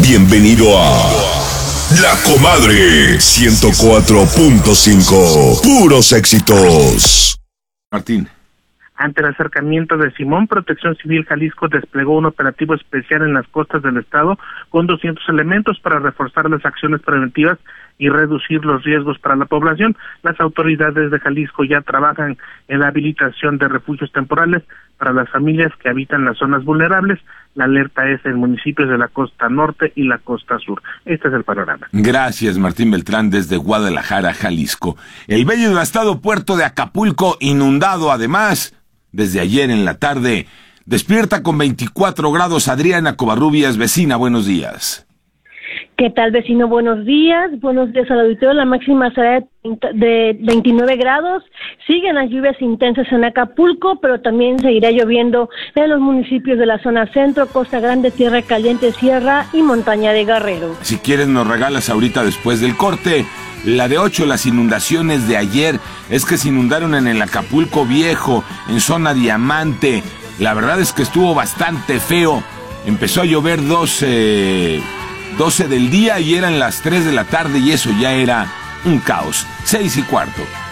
Bienvenido a La Comadre 104.5. Puros éxitos. Martín. Ante el acercamiento de Simón, Protección Civil Jalisco desplegó un operativo especial en las costas del estado con 200 elementos para reforzar las acciones preventivas y reducir los riesgos para la población. Las autoridades de Jalisco ya trabajan en la habilitación de refugios temporales para las familias que habitan las zonas vulnerables. La alerta es en municipios de la costa norte y la costa sur. Este es el panorama. Gracias, Martín Beltrán, desde Guadalajara, Jalisco. El bello y devastado puerto de Acapulco inundado, además, desde ayer en la tarde. Despierta con 24 grados Adriana Covarrubias, vecina, buenos días. ¿Qué tal, vecino? Buenos días al auditorio. La máxima será de 29 grados. Siguen las lluvias intensas en Acapulco, pero también seguirá lloviendo en los municipios de la zona centro, Costa Grande, Tierra Caliente, Sierra y Montaña de Guerrero. Si quieres nos regalas ahorita después del corte. La de 8, las inundaciones de ayer, es que se inundaron en el Acapulco Viejo, en zona Diamante. La verdad es que estuvo bastante feo. Empezó a llover 12 del día y eran las 3 de la tarde y eso ya era un caos. 6:15.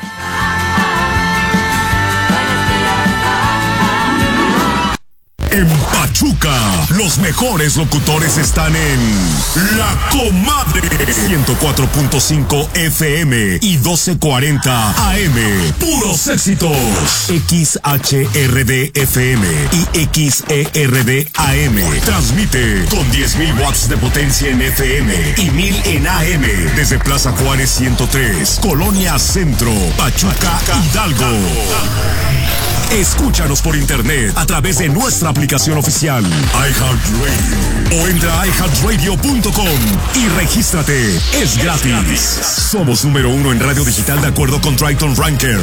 En Pachuca, los mejores locutores están en La Comadre 104.5 FM y 1240 AM. Puros éxitos. XHRD FM y XERD AM. Transmite con 10,000 watts de potencia en FM y 1,000 en AM. Desde Plaza Juárez 103, Colonia Centro, Pachuca, Hidalgo. Escúchanos por internet a través de nuestra aplicación oficial iHeartRadio o entra a iHeartRadio.com y regístrate. Es gratis. Somos número 1 en radio digital de acuerdo con Triton Ranker.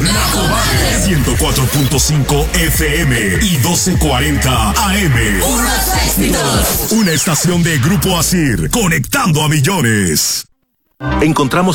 104.5 FM y 1240 AM. Una estación de Grupo Asir, conectando a millones. Encontramos